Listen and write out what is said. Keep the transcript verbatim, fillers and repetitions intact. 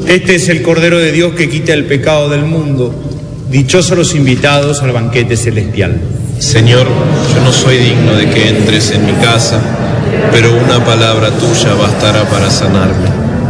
Este es el Cordero de Dios que quita el pecado del mundo. Dichosos los invitados al banquete celestial. Señor, yo no soy digno de que entres en mi casa, pero una palabra tuya bastará para sanarme.